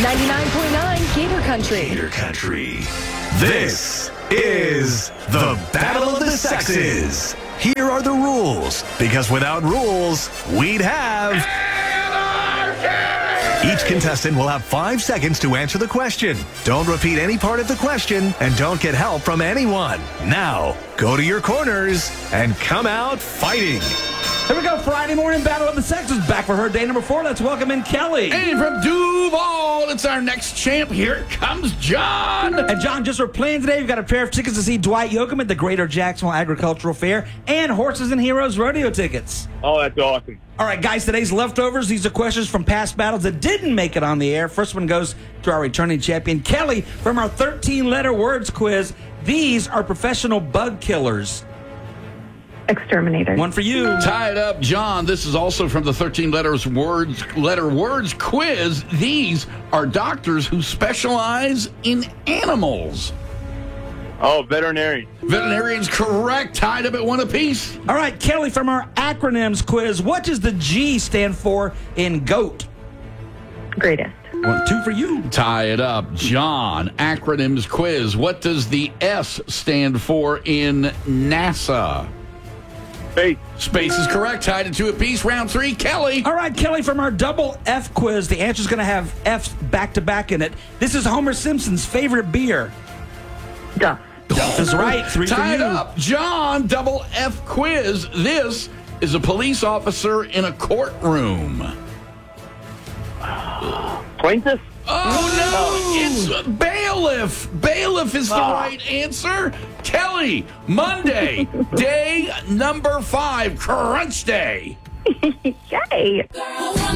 99.9 Gator Country. Gator Country. This is the Battle of the Sexes. Here are the rules, because without rules, we'd have anarchy! Each contestant will have 5 seconds to answer the question. Don't repeat any part of the question, and don't get help from anyone. Now, go to your corners and come out fighting. Here we go, Friday morning Battle of the Sexes. Back for her day number 4. Let's welcome in Kelly. And from Duval, it's our next champ. Here comes John. And John, just for playing today, we've got a pair of tickets to see Dwight Yoakam at the Greater Jacksonville Agricultural Fair and Horses and Heroes rodeo tickets. Oh, that's awesome. All right, guys, today's leftovers. These are questions from past battles that didn't make it on the air. First one goes to our returning champion, Kelly, from our 13-letter words quiz. These are professional bug killers. Exterminator. One for you. Tied up, John. This is also from the 13-letter words quiz. These are doctors who specialize in animals. Oh, veterinarian. Veterinarian's correct. Tied up at 1 apiece. All right, Kelly, from our acronyms quiz, what does the G stand for in GOAT? Greatest. 1, 2 for you. Tie it up, John. Acronyms quiz. What does the S stand for in NASA? Space. Space is correct. Tied at 2 apiece. Round 3, Kelly. All right, Kelly, from our double F quiz, the answer's going to have F's back-to-back in it. This is Homer Simpson's favorite beer. Duff. Duff is right. 3 for Tied you. up, John. Double F quiz. This is a police officer in a courtroom. Plaintiff. Oh, no, it's bailiff. Bailiff is the right answer. Kelly, Monday, day number 5, crunch day. Yay.